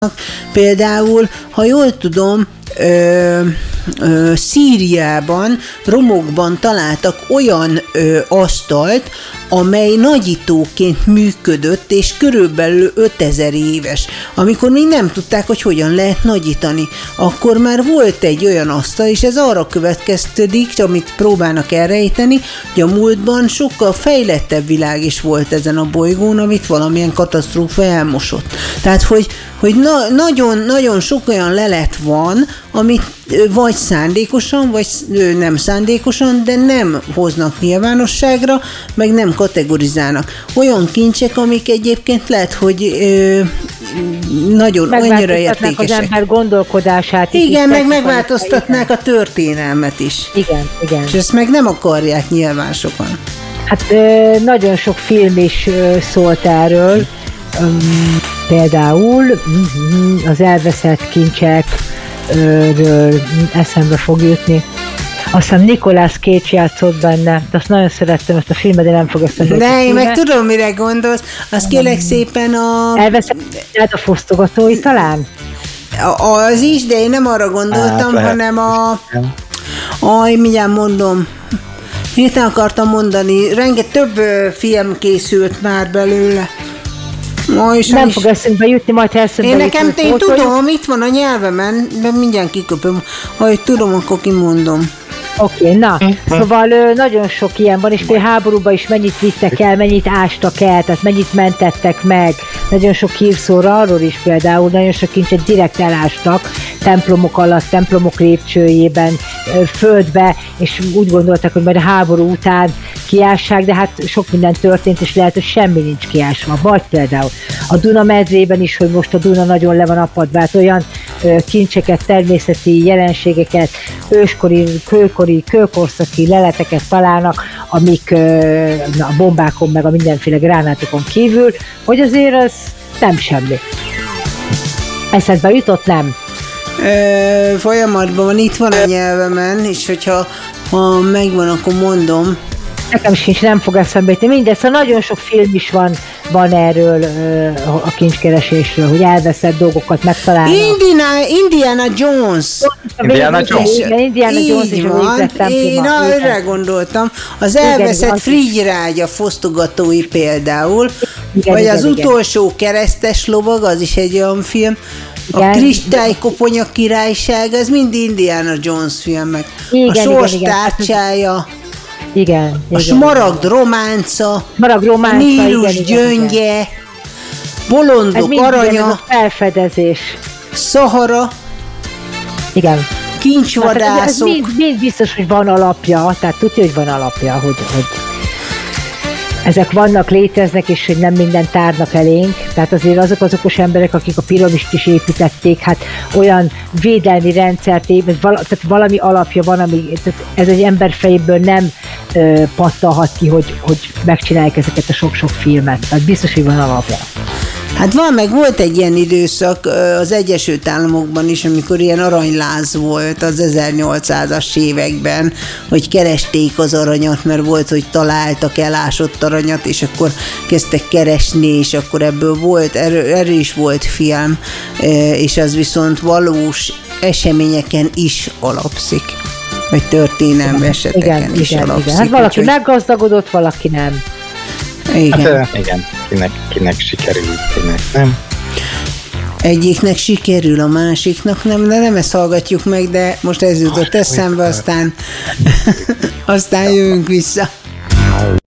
Például, ha jól tudom, Szíriában, romokban találtak olyan asztalt, amely nagyítóként működött, és körülbelül 5000 éves. Amikor még nem tudták, hogy hogyan lehet nagyítani, akkor már volt egy olyan asztal, és ez arra következtedik, amit próbálnak elrejteni, hogy a múltban sokkal fejlettebb világ is volt ezen a bolygón, amit valamilyen katasztrófa elmosott. Tehát, hogy nagyon sok olyan lelet van, amit vagy szándékosan, vagy nem szándékosan, de nem hoznak nyilvánosságra, meg nem kategorizálnak. Olyan kincsek, amik egyébként lehet, hogy nagyon annyira értékesek. Az ember gondolkodását is. Igen, meg megváltoztatnák a történelmet is. Igen. És ezt meg nem akarják nyilván sokan. Hát nagyon sok film is szólt erről. Például az elveszett kincsekről eszembe fog jutni. Aztán Nicolas Cage játszott benne, de azt nagyon szerettem ezt a filmet, de nem fog eszembe jutni. Ne, én meg tudom, mire gondolsz. Azt kérlek szépen Elveszett a fosztogatói talán? Az is, de én nem arra gondoltam, hanem mindjárt mondom. Mit akartam mondani? Több film készült már belőle. Nem fog eszünkbe jutni, majd eszünkbe jutni. Én tudom, itt van a nyelvemen, de mindjárt kiköpöm. Ha tudom, akkor kimondom. Oké, na, szóval nagyon sok ilyen van, és például háborúban is mennyit vittek el, mennyit ástak el, tehát mennyit mentettek meg. Nagyon sok hírszóra arról is például, nagyon sok kincset direkt elástak, templomok alatt, templomok lépcsőjében, földbe, és úgy gondoltak, hogy majd a háború után kiássák, de hát sok minden történt, és lehet, hogy semmi nincs kiásva. Vagy például a Duna medzében is, hogy most a Duna nagyon le van apadva, hát olyan kincseket, természeti jelenségeket, őskori, kőkorszaki leleteket találnak, amik a bombákon, meg a mindenféle gránátokon kívül, hogy azért az nem semmi. Eszedbe jutott, nem? Folyamatban van, itt van a nyelvemen, és hogyha megvan, akkor mondom. Nekem sincs, nem fog eszembe jutni. Mindegy, szóval nagyon sok film is van erről a kincskeresésről, hogy elveszett dolgokat megtalálnak. Indiana Jones. Indiana Jones is van, én arra gondoltam. Az elveszett frigyrágya fosztogatói például, vagy az utolsó keresztes lovag, az is egy olyan film. A Kristálykoponya királyság, ez mind Indiana Jones filmek. A sors tárcsája. Igen. A smaragd románca, a Nílus gyöngye, bolondok aranya, ez a felfedezés. Szahara, igen. Kincsvadászok. Ez mind biztos, hogy van alapja, tehát tudja, hogy van alapja, hogy ezek vannak, léteznek, és hogy nem mindent tárnak elénk. Tehát azért azok az okos emberek, akik a piramist is építették, hát olyan védelmi rendszert tehát valami alapja van, ami ez egy ember fejéből nem pattanhat ki, hogy megcsinálják ezeket a sok-sok filmet. Tehát biztos, hogy van alapja. Hát volt egy ilyen időszak az Egyesült Államokban is, amikor ilyen aranyláz volt az 1800-as években, hogy keresték az aranyat, mert volt, hogy találtak elásott aranyat, és akkor kezdtek keresni, és akkor ebből volt, erről is volt film, és az viszont valós eseményeken is alapszik, vagy történelmi eseteken is alapszik. Igen. Hát valaki meggazdagodott, valaki nem. Igen. Hát, igen. Kinek sikerül, kinek nem. Egyiknek sikerül, a másiknak nem, de nem ezt hallgatjuk meg, de most ez jutott eszembe, aztán jövünk vissza.